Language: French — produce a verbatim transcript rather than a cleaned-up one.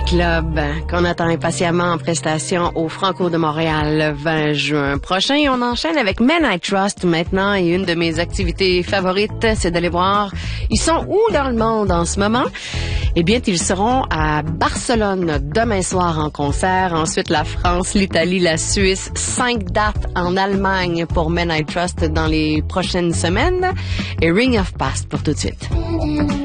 Club qu'on attend impatiemment en prestation au Franco de Montréal le vingt juin prochain. Et on enchaîne avec Men I Trust maintenant, et une de mes activités favorites, c'est d'aller voir ils sont où dans le monde en ce moment. Eh bien, ils seront à Barcelone demain soir en concert. Ensuite, la France, l'Italie, la Suisse. Cinq dates en Allemagne pour Men I Trust dans les prochaines semaines. Et Ring of Past pour tout de suite.